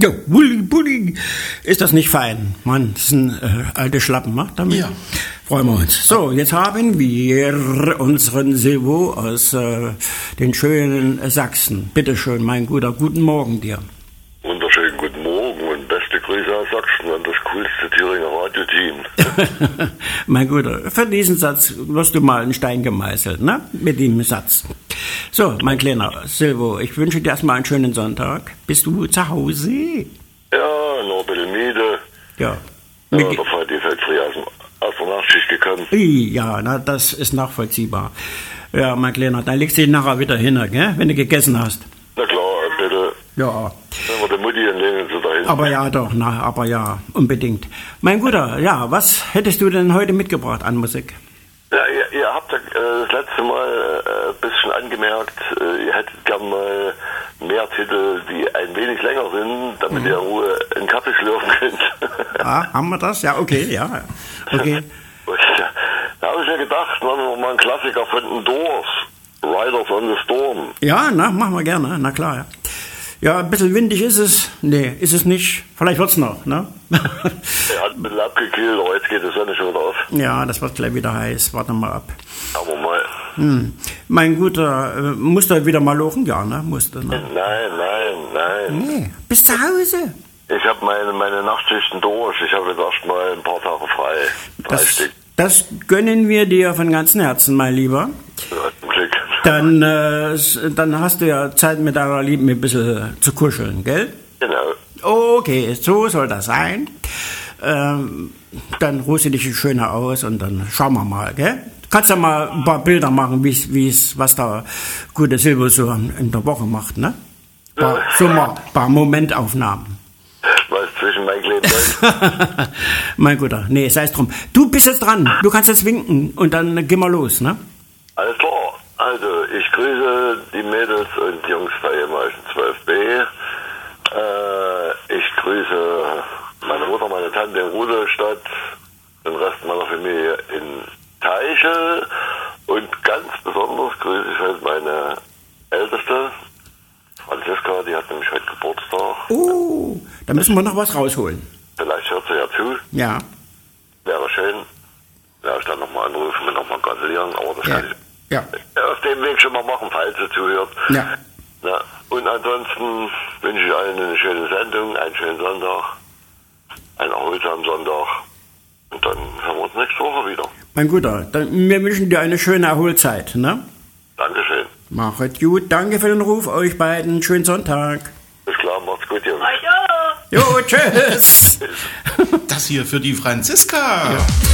Jo, Bulli. Ist das nicht fein? Mann, das sind alte Schlappen, macht damit? Ja. Freuen wir uns. So, jetzt haben wir unseren Silvo aus den schönen Sachsen. Bitte schön, mein Guter, guten Morgen dir. Wunderschönen guten Morgen und beste Grüße aus Sachsen an das coolste Thüringer Radioteam. Mein Guter, für diesen Satz wirst du mal einen Stein gemeißelt, ne? Mit dem Satz. So, mein kleiner Silvo, ich wünsche dir erstmal einen schönen Sonntag. Bist du zu Hause? Ja, noch ein bisschen müde. Ja. Der Vati ist halt früh aus der Nachtschicht gekommen. Ja, na, das ist nachvollziehbar. Ja, mein Kleiner, dann legst du dich nachher wieder hin, gell? Wenn du gegessen hast. Na klar, bitte. Ja. Wenn wir die Mutti legen sie dahin. Aber ja, doch, aber ja, unbedingt. Mein Guter, ja, was hättest du denn heute mitgebracht an Musik? Ja, ihr habt das letzte Mal ein bisschen angemerkt, ihr hättet gern mal mehr Titel, die ein wenig länger sind, damit ihr in Ruhe einen Kaffee schlürfen könnt. Ah, haben wir das? Ja, okay, ja. Okay. Da habe ich mir gedacht, machen wir mal einen Klassiker von den Doors, Riders on the Storm. Ja, machen wir gerne, na klar, ja. Ja, ein bisschen windig ist es. Nee, ist es nicht. Vielleicht wird's noch, ne? Er hat ein bisschen abgekühlt, aber jetzt geht die Sonne schon wieder auf. Ja, das wird gleich wieder heiß. Warten wir mal ab. Aber mal. Mein Guter, musst du wieder mal lochen? Ja, ne? Musst du, ne? Nein. Nee, bist zu Hause? Ich habe meine Nachtschichten durch. Ich habe jetzt erst mal ein paar Tage frei. 3 Stück. Das gönnen wir dir von ganzem Herzen, mein Lieber. Zum Glück. Dann hast du ja Zeit mit deiner Lieben ein bisschen zu kuscheln, gell? Genau. Okay, so soll das sein. Dann ruhst du dich schöner aus und dann schauen wir mal, gell? Kannst ja mal ein paar Bilder machen, was der gute Silvo so in der Woche macht, ne? Ein paar Momentaufnahmen. Was zwischen meinen Kleinen? Mein Guter, nee, sei es drum. Du bist jetzt dran, du kannst jetzt winken und dann gehen wir los, ne? Alles klar. Also, ich grüße die Mädels und Jungs bei ehemaligen 12b. Ich grüße meine Mutter, meine Tante in Rudolstadt, den Rest meiner Familie in Teichel und ganz besonders grüße ich halt meine Älteste, Franziska, die hat nämlich heute Geburtstag. Oh, da müssen wir noch was rausholen. Vielleicht hört sie ja zu. Ja. Wäre schön. Ja, ich dann nochmal anrufen und nochmal gratulieren, aber das kann ich auf dem Weg schon mal machen, falls sie zuhört. Ja. Na, und ansonsten wünsche ich allen eine schöne Sendung, einen schönen Sonntag, einen erholsamen Sonntag und dann hören wir uns nächste Woche wieder. Mein Guter, wir wünschen dir eine schöne Erholzeit, ne? Dankeschön. Machet gut, danke für den Ruf, euch beiden, schönen Sonntag. Bis klar, macht's gut, Jungs. Jo, tschüss. Das hier für die Franziska. Ja.